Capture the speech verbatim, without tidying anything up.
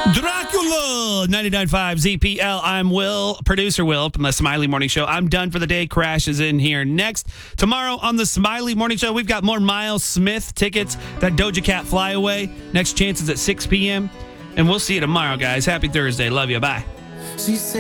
Dracula, ninety-nine point five Z P L. I'm Will, producer Will from the Smiley Morning Show. I'm done for the day. Crash is in here next. Tomorrow on the Smiley Morning Show, we've got more Miles Smith tickets. That Doja Cat Flyaway. Next chance is at six p.m. And we'll see you tomorrow, guys. Happy Thursday. Love you. Bye.